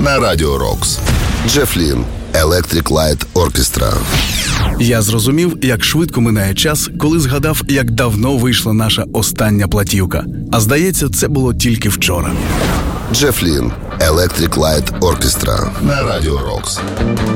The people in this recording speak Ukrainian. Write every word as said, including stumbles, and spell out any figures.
на Радіо Рокс. Джеф Лін, Electric Light Orchestra. Я зрозумів, як швидко минає час, коли згадав, як давно вийшла наша остання платівка. А здається, це було тільки вчора. Джеф Лін, Electric Light Orchestra на Радіо Рокс.